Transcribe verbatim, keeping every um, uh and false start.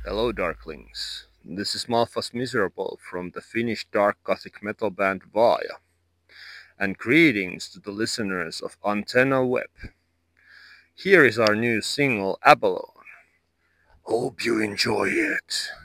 Hello, Darklings. This is Malphas Miserable from the Finnish dark gothic metal band Vaaja, and greetings to the listeners of Antenna Web. Here is our new single, Abalone. Hope you enjoy it.